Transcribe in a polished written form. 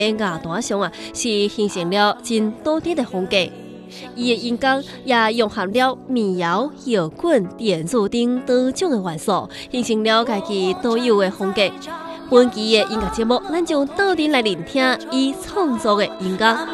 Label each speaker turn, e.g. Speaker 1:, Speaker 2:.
Speaker 1: 演乐团上是形成了真独特的风格。伊的音乐也融合了民谣、摇滚、电子等多种的元素，形成了家己独有的风格。本期的音乐节目，咱就到底来聆听伊创作的音乐。